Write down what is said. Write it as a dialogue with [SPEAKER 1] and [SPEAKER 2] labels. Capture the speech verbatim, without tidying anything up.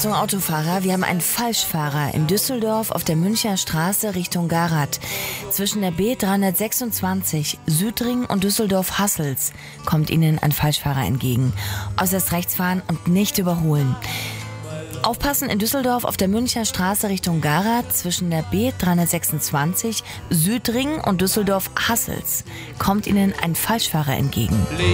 [SPEAKER 1] Achtung Autofahrer, wir haben einen Falschfahrer in Düsseldorf auf der Münchner Straße Richtung Garath. Zwischen der B dreihundertsechsundzwanzig Südring und Düsseldorf-Hassels kommt Ihnen ein Falschfahrer entgegen. Äußerst rechts fahren und nicht überholen. Aufpassen in Düsseldorf auf der Münchner Straße Richtung Garath zwischen der B dreihundertsechsundzwanzig Südring und Düsseldorf-Hassels kommt Ihnen ein Falschfahrer entgegen.